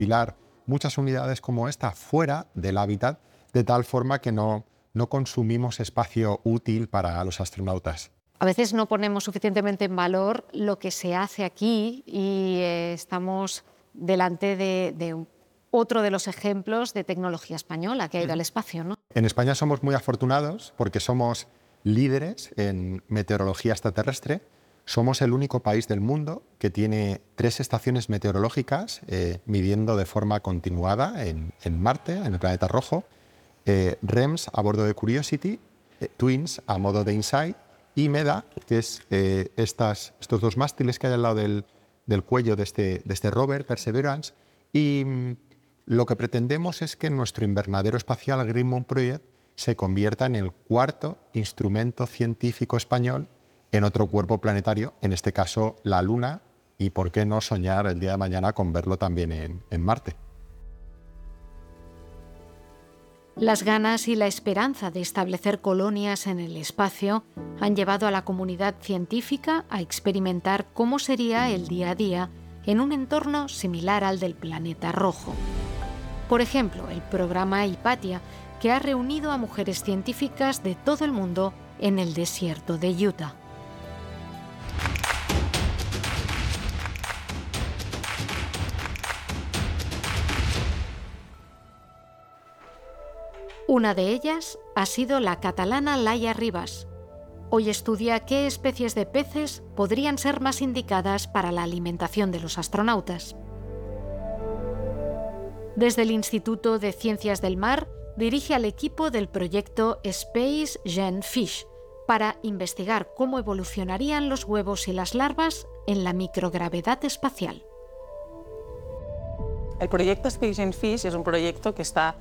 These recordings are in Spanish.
Pilar muchas unidades como esta fuera del hábitat, de tal forma que no consumimos espacio útil para los astronautas. A veces no ponemos suficientemente en valor lo que se hace aquí y estamos delante de otro de los ejemplos de tecnología española que ha ido al espacio, ¿no? En España somos muy afortunados porque somos líderes en meteorología extraterrestre. Somos el único país del mundo que tiene 3 estaciones meteorológicas midiendo de forma continuada en Marte, en el planeta rojo, REMS a bordo de Curiosity, TWINS a modo de InSight y MEDA, que es estos 2 mástiles que hay al lado del cuello de este rover, Perseverance. Y lo que pretendemos es que nuestro invernadero espacial Green Moon Project se convierta en el 4º instrumento científico español en otro cuerpo planetario, en este caso la Luna, y por qué no soñar el día de mañana con verlo también en Marte. Las ganas y la esperanza de establecer colonias en el espacio han llevado a la comunidad científica a experimentar cómo sería el día a día en un entorno similar al del planeta rojo. Por ejemplo, el programa Hypatia, que ha reunido a mujeres científicas de todo el mundo en el desierto de Utah. Una de ellas ha sido la catalana Laia Ribas. Hoy estudia qué especies de peces podrían ser más indicadas para la alimentación de los astronautas. Desde el Instituto de Ciencias del Mar, dirige al equipo del proyecto Space Gen Fish para investigar cómo evolucionarían los huevos y las larvas en la microgravedad espacial. El proyecto Space Gen Fish es un proyecto que está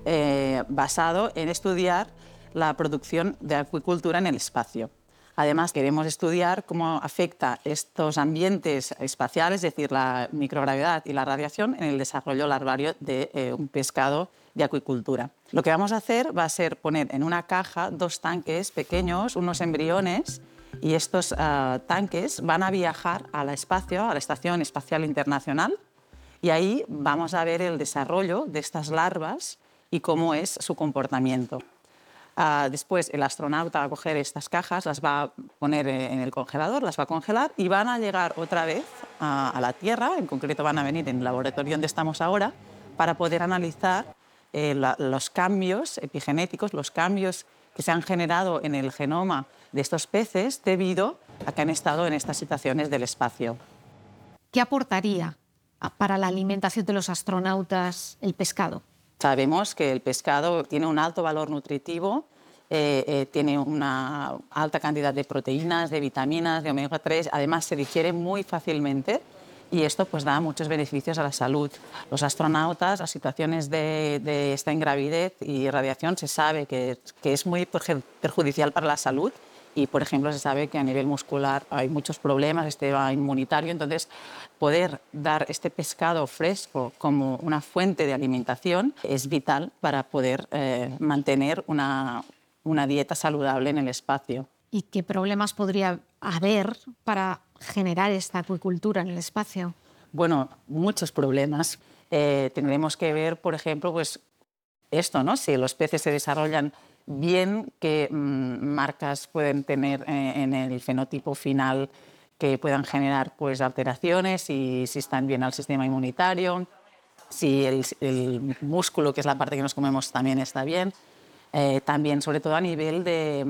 basado en estudiar la producción de acuicultura en el espacio. Además, queremos estudiar cómo afecta estos ambientes espaciales, es decir, la microgravedad y la radiación, en el desarrollo larvario de un pescado de acuicultura. Lo que vamos a hacer va a ser poner en una caja 2 tanques pequeños, unos embriones, y estos tanques van a viajar al espacio, a la Estación Espacial Internacional, y ahí vamos a ver el desarrollo de estas larvas y cómo es su comportamiento. Después el astronauta va a coger estas cajas, las va a poner en el congelador, las va a congelar y van a llegar otra vez a la Tierra, en concreto van a venir en el laboratorio donde estamos ahora, para poder analizar los cambios epigenéticos, los cambios que se han generado en el genoma de estos peces debido a que han estado en estas situaciones del espacio. ¿Qué aportaría para la alimentación de los astronautas el pescado? Sabemos que el pescado tiene un alto valor nutritivo, tiene una alta cantidad de proteínas, de vitaminas, de omega 3, además se digiere muy fácilmente y esto pues da muchos beneficios a la salud. Los astronautas, las situaciones de esta ingravidez y radiación se sabe que es muy perjudicial para la salud. Y, por ejemplo, se sabe que a nivel muscular hay muchos problemas, sistema inmunitario, entonces poder dar este pescado fresco como una fuente de alimentación es vital para poder mantener una dieta saludable en el espacio. ¿Y qué problemas podría haber para generar esta acuicultura en el espacio? Bueno, muchos problemas. Tendremos que ver, por ejemplo, pues esto, ¿no? Si los peces se desarrollan bien, qué marcas pueden tener en el fenotipo final que puedan generar pues, alteraciones, y si están bien al sistema inmunitario, si el músculo, que es la parte que nos comemos, también está bien. También, sobre todo a nivel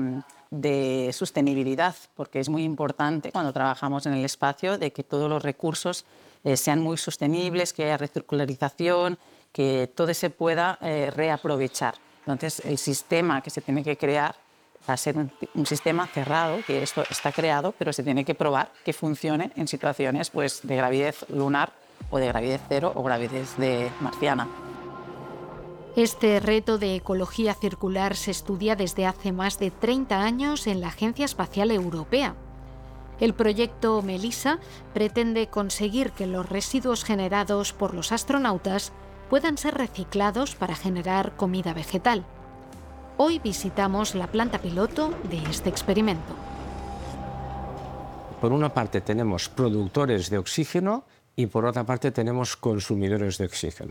de sostenibilidad, porque es muy importante cuando trabajamos en el espacio de que todos los recursos sean muy sostenibles, que haya recircularización, que todo se pueda reaprovechar. Entonces, el sistema que se tiene que crear va a ser un sistema cerrado, que esto está creado, pero se tiene que probar que funcione en situaciones pues, de gravidez lunar o de gravidez cero o gravidez marciana. Este reto de ecología circular se estudia desde hace más de 30 años en la Agencia Espacial Europea. El proyecto MELISA pretende conseguir que los residuos generados por los astronautas puedan ser reciclados para generar comida vegetal. Hoy visitamos la planta piloto de este experimento. Por una parte tenemos productores de oxígeno y por otra parte tenemos consumidores de oxígeno.